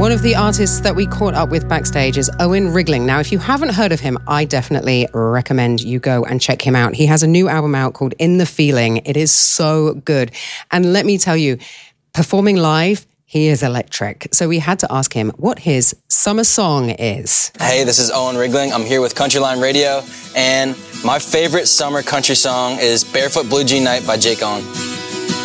One of the artists that we caught up with backstage is Owen Riegling. Now, if you haven't heard of him, I definitely recommend you go and check him out. He has a new album out called In the Feeling. It is so good. And let me tell you, performing live, he is electric. So we had to ask him what his summer song is. Hey, this is Owen Riegling. I'm here with Countryline Radio, and my favorite summer country song is Barefoot Blue Jean Night by Jake Owen.